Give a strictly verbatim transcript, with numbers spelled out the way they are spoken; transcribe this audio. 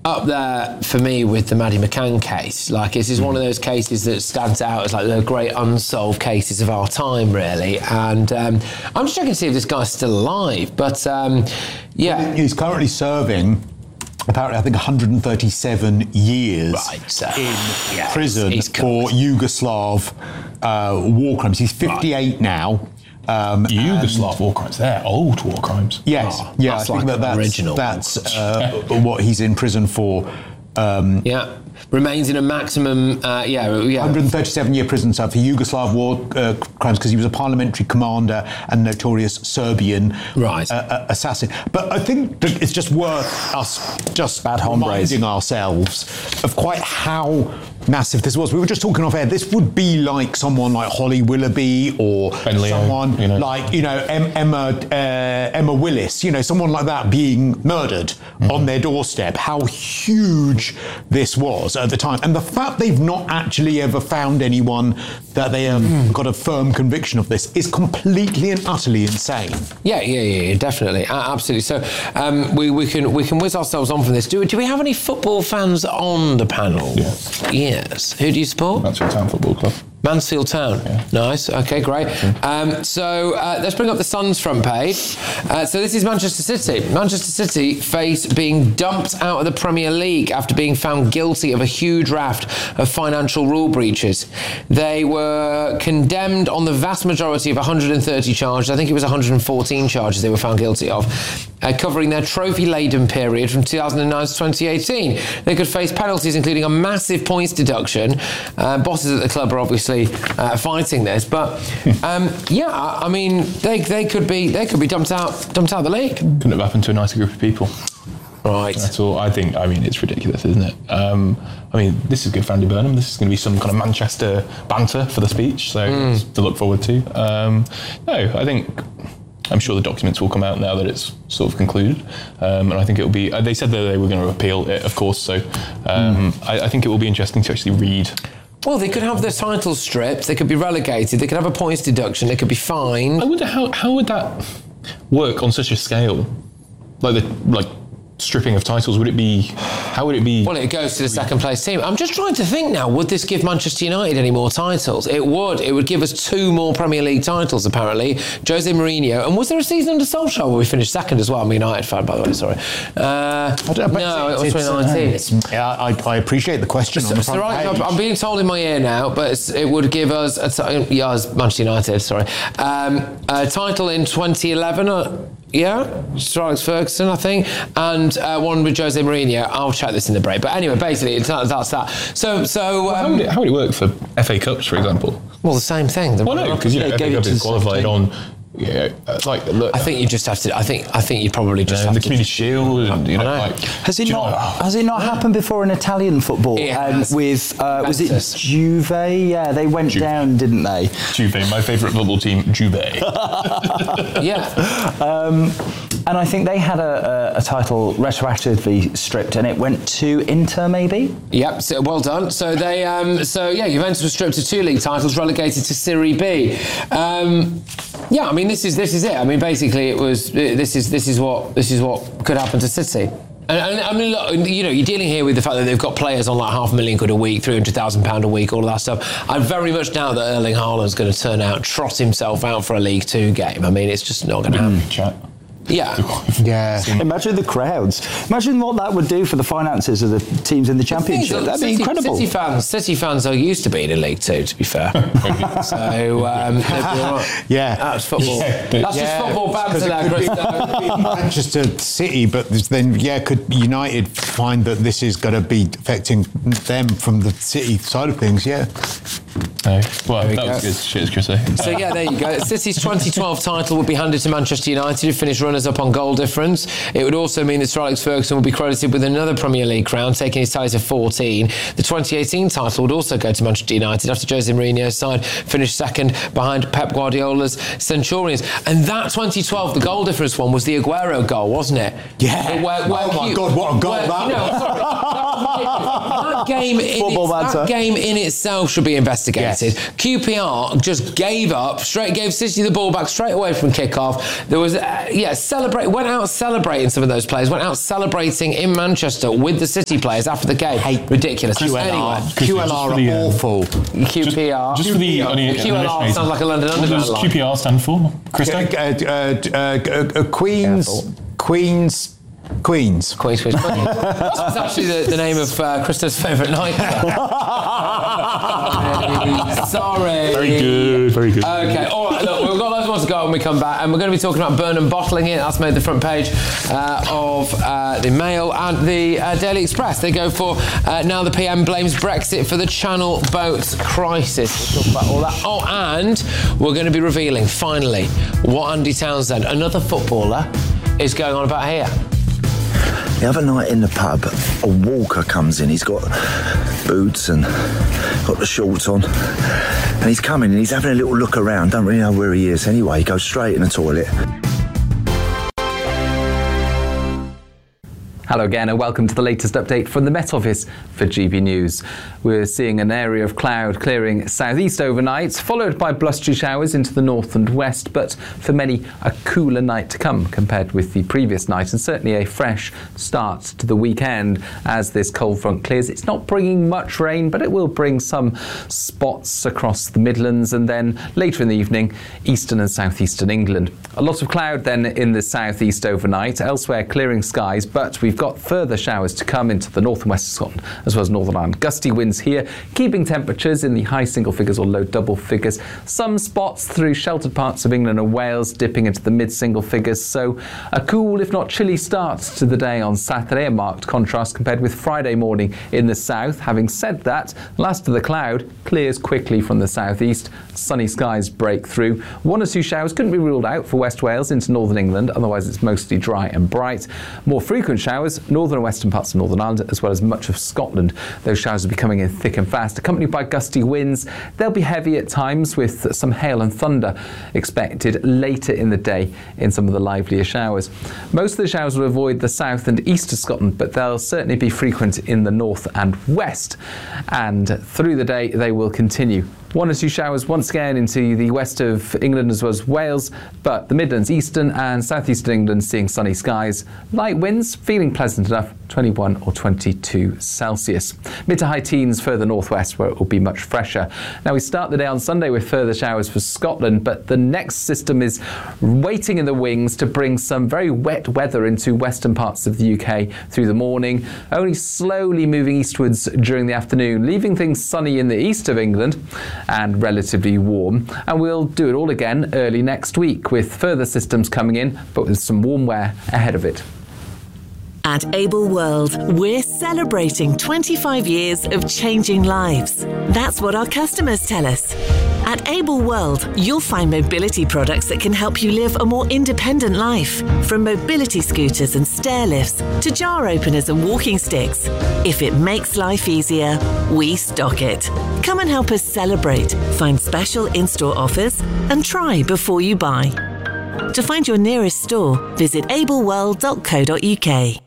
up there for me with the Maddie McCann case. Like, this is mm. one of those cases that stands out as like the great unsolved cases of our time, really. And um, I'm just checking to see if this guy's still alive. But um, yeah, he's currently serving. Apparently, I think one hundred thirty-seven years right, so, in yeah, prison he's, he's for Yugoslav uh, war crimes. He's fifty-eight right. now. Um, Yugoslav war crimes, they're old war crimes. Yes, oh, yeah, I that's think like that that's, original that's uh, what he's in prison for. Um, yeah. Remains in a maximum, uh, yeah, yeah. one hundred thirty-seven year prison term for Yugoslav war uh, crimes because he was a parliamentary commander and notorious Serbian right. uh, assassin. But I think that it's just worth us just Bad reminding ourselves of quite how massive this was. We were just talking off air. This would be like someone like Holly Willoughby or Ben Leo, someone you know. like, you know, em- Emma uh, Emma Willis, you know, someone like that being murdered mm-hmm. on their doorstep. How huge this was at the time. And the fact they've not actually ever found anyone that they have mm. got a firm conviction of this is completely and utterly insane. Yeah, yeah, yeah, definitely. Uh, absolutely. So um, we, we can we can whiz ourselves on from this. Do, do we have any football fans on the panel? Yeah. Yes. Who do you support? Mansfield Town Football Club. Mansfield Town. Yeah. Nice. Okay, great. Um, so uh, let's bring up the Sun's front page. Uh, so this is Manchester City. Manchester City face being dumped out of the Premier League after being found guilty of a huge raft of financial rule breaches. They were condemned on the vast majority of one hundred thirty charges. I think it was one hundred fourteen charges they were found guilty of, uh, covering their trophy-laden period from two thousand nine to twenty eighteen. They could face penalties, including a massive points deduction. Uh, bosses at the club are obviously Uh, fighting this, but um, yeah, I mean, they they could be they could be dumped out dumped out of the league. Couldn't have happened to a nicer group of people. Right. That's all. I think. I mean, it's ridiculous, isn't it? Um, I mean, this is good for Andy Burnham. This is going to be some kind of Manchester banter for the speech, so mm. to look forward to. Um, no, I think. I'm sure the documents will come out now that it's sort of concluded, um, and I think it will be. Uh, they said that they were going to appeal it, of course. So um, mm. I, I think it will be interesting to actually read. Well, they could have their titles stripped, they could be relegated, they could have a points deduction, they could be fined. I wonder how how would that work on such a scale? Like the like stripping of titles, would it be how would it be? Well, it goes to the second place team. I'm just trying to think now, would this give Manchester United any more titles? It would. It would give us two more Premier League titles, apparently. Jose Mourinho. And was there a season under Solskjaer where we finished second as well? I'm a United fan, by the way, sorry. Uh, I don't know, no, it was twenty nineteen. Uh, yeah, I, I appreciate the question. So, on the front right, page. I'm being told in my ear now, but it's, it would give us, a t- yeah, as Manchester United, sorry, um, a title in twenty eleven, uh, yeah, Sir Alex Ferguson, I think, and uh, one with Jose Mourinho. I'll check this in the break. But anyway, basically, it's, that's that. So, so um, well, how, would it, how would it work for F A Cups, for example? Well, the same thing. The well, no, because you know, F A Cup is qualified on. Yeah, like look. I think you just have to. I think. I think you probably just uh, have the to. Community Shield, and you know, know. Like, has it not? Know? Has it not happened before in Italian football? Um, with uh, was it Juve? Yeah, they went Juve. down, didn't they? Juve, my favourite football team, Juve. yeah, um, and I think they had a, a, a title retroactively stripped, and it went to Inter, maybe. Yep. So well done. So they. Um, so yeah, Juventus was stripped of two league titles, relegated to Serie B. Um, yeah, I mean. This is this is it. I mean, basically, it was. This is this is what this is what could happen to City. And, and I mean, look, you know, you're dealing here with the fact that they've got players on like half a million quid a week, three hundred thousand pound a week, all of that stuff. I very much doubt that Erling Haaland's going to turn out, trot himself out for a League Two game. I mean, it's just not going to happen. Chat. Yeah. Yeah. Imagine the crowds. Imagine what that would do for the finances of the teams in the Championship. That'd City, be incredible. City fans, City fans are used to being in League Two, to be fair. so, um, right. yeah. That's football. Yeah, That's yeah, just football banter there, Chris. Manchester City, but then, yeah, could United find that this is going to be affecting them from the City side of things? Yeah. No. Well, that go. was good. Cheers, Chrissy. So, yeah, there you go. City's twenty twelve title would be handed to Manchester United, who finished runners up on goal difference. It would also mean that Sir Alex Ferguson would be credited with another Premier League crown, taking his tie to fourteen. The twenty eighteen title would also go to Manchester United after Jose Mourinho's side finished second behind Pep Guardiola's Centurions. And that twenty twelve, the goal difference one, was the Aguero goal, wasn't it? Yeah. Where, where oh my you, God, what a goal where, that you know, was. Sorry, that was that game, in its, that game in itself should be investigated. Yes. Q P R just gave up, straight gave City the ball back straight away from kickoff. There was, uh, yeah, celebrate, went out celebrating some of those players, went out celebrating in Manchester with the City players after the game. Hey, ridiculous. Q L R, anyway, Q L R are the, uh, awful. Q P R. Just, just for the only, Q L R sounds like a London Underground line. What does Q P R stand for, Christo? Uh, uh, uh, uh, Queens, Queens. Queens. Queens, Queens, Queens. That's actually the, the name of uh, Christo's favourite nightclub. Sorry. Very good, very good. Okay, all right, look, we've got loads more to go when we come back, and we're going to be talking about Burnham bottling it. That's made the front page uh, of uh, the Mail and the uh, Daily Express. They go for, uh, now the P M blames Brexit for the Channel boat crisis. We'll talk about all that. Oh, and we're going to be revealing, finally, what Andy Townsend, another footballer, is going on about here. The other night in the pub, a walker comes in. He's got boots and got the shorts on. And he's coming and he's having a little look around. Don't really know where he is. Anyway, he goes straight in the toilet. Hello again and welcome to the latest update from the Met Office for G B News. We're seeing an area of cloud clearing southeast overnight, followed by blustery showers into the north and west, but for many a cooler night to come compared with the previous night, and certainly a fresh start to the weekend as this cold front clears. It's not bringing much rain, but it will bring some spots across the Midlands, and then later in the evening, eastern and southeastern England. A lot of cloud then in the southeast overnight, elsewhere clearing skies, but we've got further showers to come into the north and west of Scotland, as well as Northern Ireland. Gusty winds here, keeping temperatures in the high single figures or low double figures. Some spots through sheltered parts of England and Wales dipping into the mid single figures. So a cool, if not chilly, start to the day on Saturday, a marked contrast compared with Friday morning in the south. Having said that, last of the cloud clears quickly from the southeast. Sunny skies break through. One or two showers couldn't be ruled out for West Wales into northern England, otherwise it's mostly dry and bright. More frequent showers northern and western parts of Northern Ireland, as well as much of Scotland. Those showers will be coming in thick and fast, accompanied by gusty winds. They'll be heavy at times, with some hail and thunder expected later in the day in some of the livelier showers. Most of the showers will avoid the south and east of Scotland, but they'll certainly be frequent in the north and west. And through the day, they will continue. One or two showers once again into the west of England as well as Wales, but the Midlands, eastern and southeastern England seeing sunny skies. Light winds, feeling pleasant enough, twenty-one or twenty-two Celsius. Mid to high teens further northwest where it will be much fresher. Now we start the day on Sunday with further showers for Scotland, but the next system is waiting in the wings to bring some very wet weather into western parts of the U K through the morning, only slowly moving eastwards during the afternoon, leaving things sunny in the east of England and relatively warm. And we'll do it all again early next week with further systems coming in, but with some warm wear ahead of it. At Able World, we're celebrating twenty-five years of changing lives. That's what our customers tell us. At Able World, you'll find mobility products that can help you live a more independent life. From mobility scooters and stair lifts to jar openers and walking sticks. If it makes life easier, we stock it. Come and help us celebrate, find special in-store offers, and try before you buy. To find your nearest store, visit able world dot co dot uk.